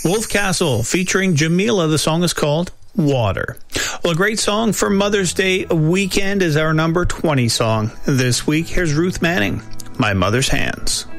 Wolf Castle featuring Jamila. The song is called Water. Well, a great song for Mother's Day weekend is our number 20 song this week. Here's Ruth Manning, My Mother's Hands.